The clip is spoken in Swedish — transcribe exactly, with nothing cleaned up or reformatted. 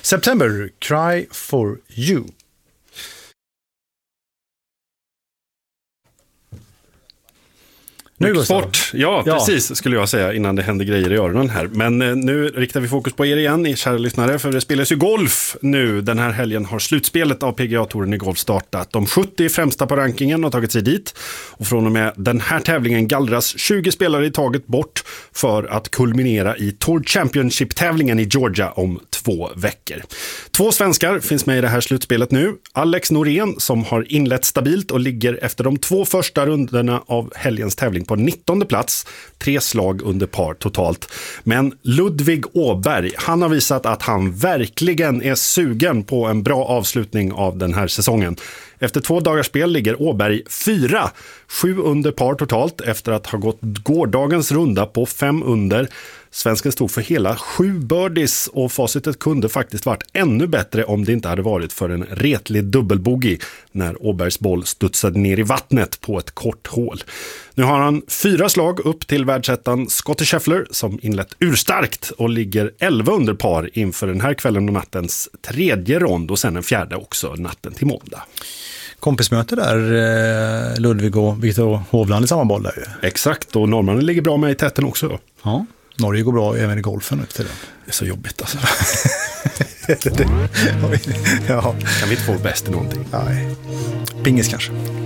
September, Cry for You. Nu sport, ja, ja precis skulle jag säga innan det händer grejer i öronen här. Men eh, nu riktar vi fokus på er igen, kära lyssnare, för det spelas ju golf nu. Den här helgen har slutspelet av P G A-touren i golf startat. De sjuttio främsta på rankingen har tagit sig dit. Och från och med den här tävlingen gallras tjugo spelare i taget bort för att kulminera i Tour Championship-tävlingen i Georgia om två veckor. Två svenskar finns med i det här slutspelet nu. Alex Norén som har inlett stabilt och ligger efter de två första rundorna av helgens tävling på nittonde plats, tre slag under par totalt. Men Ludvig Åberg, han har visat att han verkligen är sugen på en bra avslutning av den här säsongen. Efter två dagars spel ligger Åberg fyra, sju under par totalt efter att ha gått gårdagens runda på fem under. Svensken stod för hela sju birdies och facitet kunde faktiskt varit ännu bättre om det inte hade varit för en retlig dubbelbogey när Åbergs boll studsade ner i vattnet på ett kort hål. Nu har han fyra slag upp till världsettan Scottie Scheffler som inlett urstarkt och ligger elva under par inför den här kvällen och nattens tredje rond och sen en fjärde också natten till måndag. Kompismöte där, Ludvig och Viktor Hovland i samma boll där ju. Exakt, och norrmannen ligger bra med i täten också då. Ja, Norge går bra även i golfen nu till det. Det är så jobbigt alltså. ja. Kan vi inte få bäst i någonting? Nej, pingis kanske.